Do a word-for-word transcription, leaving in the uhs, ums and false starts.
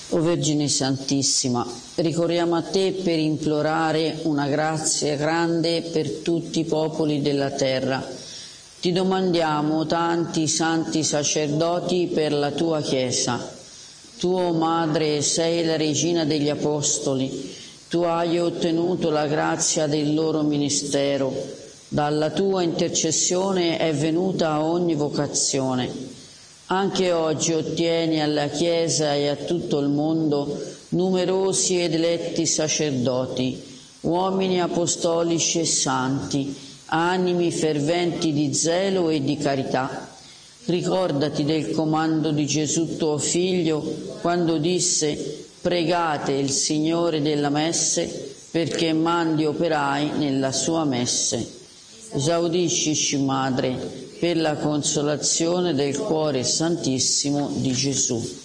O Vergine Santissima, ricorriamo a te per implorare una grazia grande per tutti i popoli della terra. Ti domandiamo tanti santi sacerdoti per la tua Chiesa. Tu, o Madre, sei la Regina degli Apostoli. Tu hai ottenuto la grazia del loro ministero. Dalla tua intercessione è venuta ogni vocazione. Anche oggi ottieni alla Chiesa e a tutto il mondo numerosi ed eletti sacerdoti, uomini apostolici e santi, animi ferventi di zelo e di carità. Ricordati del comando di Gesù tuo Figlio, quando disse: pregate il Signore della Messe perché mandi operai nella sua messe. Esaudiscici, Madre, per la consolazione del cuore santissimo di Gesù.